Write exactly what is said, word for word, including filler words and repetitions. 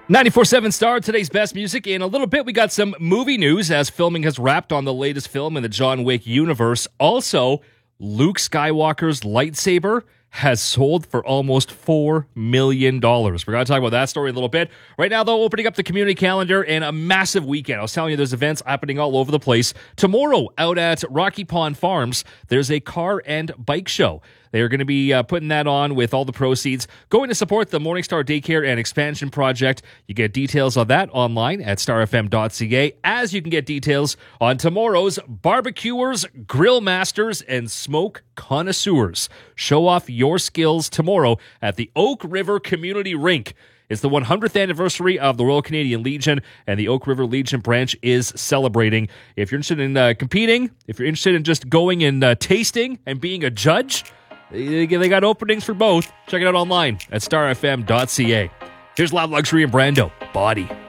ninety-four point seven Star, today's best music. In a little bit, we got some movie news as filming has wrapped on the latest film in the John Wick universe. Also, Luke Skywalker's lightsaber has sold for almost four million dollars. We're going to talk about that story in a little bit. Right now, though, opening up the community calendar and a massive weekend. I was telling you there's events happening all over the place. Tomorrow, out at Rocky Pond Farms, there's a car and bike show. They're going to be uh, putting that on with all the proceeds going to support the Morningstar Daycare and Expansion Project. You get details on that online at star f m dot c a, as you can get details on tomorrow's barbecuers, grill masters, and smoke connoisseurs. Show off your skills tomorrow at the Oak River Community Rink. It's the one hundredth anniversary of the Royal Canadian Legion, and the Oak River Legion branch is celebrating. If you're interested in uh, competing, if you're interested in just going and uh, tasting and being a judge, they got openings for both. Check it out online at star f m dot c a. Here's Loud Luxury and Brando, Body.